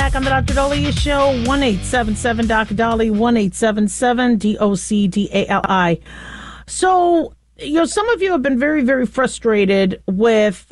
Back on the Dr. Daliah Show, 1-877 Dr. Dolly, 1-877 DOCDALI. So, some of you have been very, very frustrated with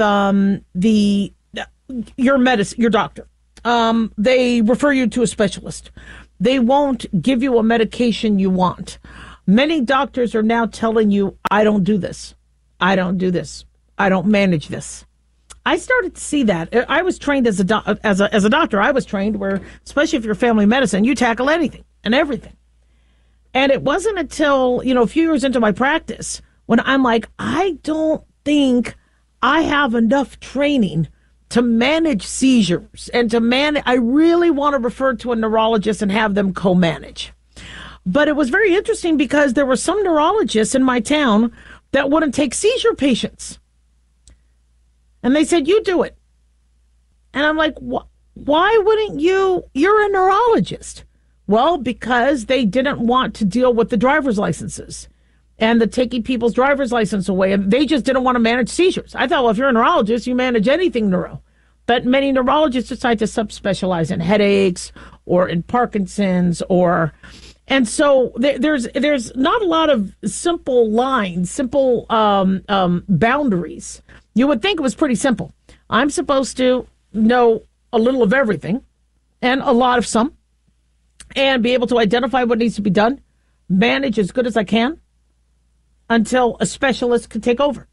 your doctor. They refer you to a specialist. They won't give you a medication you want. Many doctors are now telling you, I don't do this. I don't do this. I don't manage this. I started to see that. I was trained as a doctor. I was trained where, especially if you're family medicine, you tackle anything and everything. And it wasn't until, a few years into my practice when I'm like, I don't think I have enough training to manage seizures and I really want to refer to a neurologist and have them co-manage. But it was very interesting because there were some neurologists in my town that wouldn't take seizure patients. And they said, you do it. And I'm like, why wouldn't you? You're a neurologist. Well, because they didn't want to deal with the driver's licenses and the taking people's driver's license away. And they just didn't want to manage seizures. I thought, well, if you're a neurologist, you manage anything neuro. But many neurologists decide to subspecialize in headaches or in Parkinson's and so there's not a lot of simple lines, simple boundaries. You would think it was pretty simple. I'm supposed to know a little of everything and a lot of some and be able to identify what needs to be done, manage as good as I can until a specialist can take over.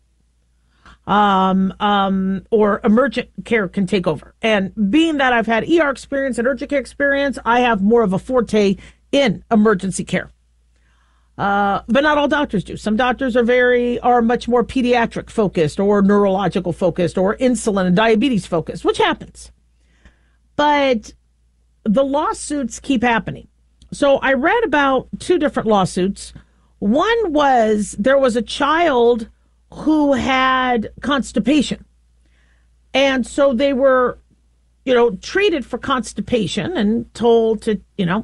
Or emergent care can take over. And being that I've had ER experience and urgent care experience, I have more of a forte in emergency care. But not all doctors do. Some doctors are much more pediatric focused or neurological focused or insulin and diabetes focused, which happens. But the lawsuits keep happening. So I read about 2 different lawsuits. One was there was a child who had constipation. And so they were, treated for constipation and told to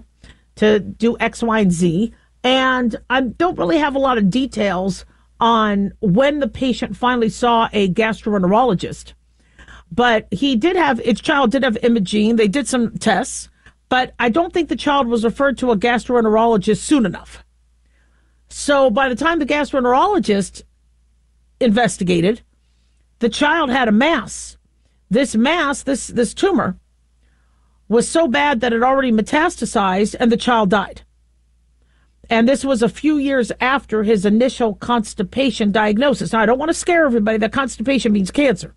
do X, Y, and Z. And I don't really have a lot of details on when the patient finally saw a gastroenterologist. But its child did have imaging. They did some tests, but I don't think the child was referred to a gastroenterologist soon enough. So by the time the gastroenterologist investigated, the child had a mass. This mass, this tumor, was so bad that it already metastasized and the child died. And this was a few years after his initial constipation diagnosis. Now, I don't want to scare everybody that constipation means cancer.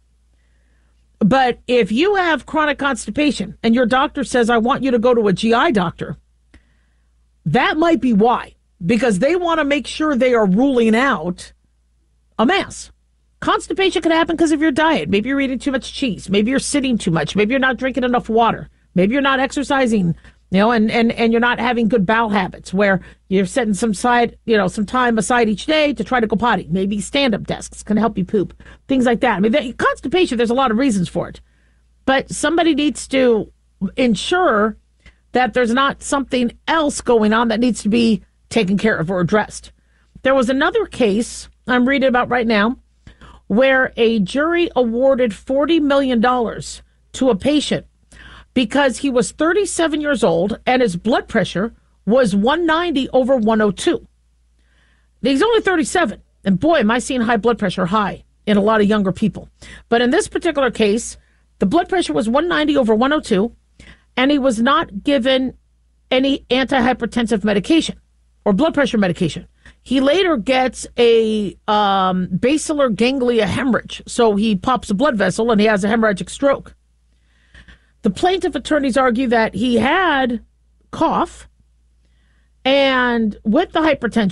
But if you have chronic constipation and your doctor says, I want you to go to a GI doctor, that might be why. Because they want to make sure they are ruling out a mass. Constipation can happen because of your diet. Maybe you're eating too much cheese. Maybe you're sitting too much. Maybe you're not drinking enough water. Maybe you're not exercising, and you're not having good bowel habits where you're setting some time aside each day to try to go potty. Maybe stand-up desks can help you poop. Things like that. I mean, constipation, there's a lot of reasons for it. But somebody needs to ensure that there's not something else going on that needs to be taken care of or addressed. There was another case I'm reading about right now where a jury awarded $40 million to a patient because he was 37 years old and his blood pressure was 190 over 102. He's only 37. And boy, am I seeing high blood pressure high in a lot of younger people. But in this particular case, the blood pressure was 190 over 102, and he was not given any antihypertensive medication or blood pressure medication. He later gets a basilar ganglia hemorrhage. So he pops a blood vessel and he has a hemorrhagic stroke. The plaintiff attorneys argue that he had cough, and with the hypertension,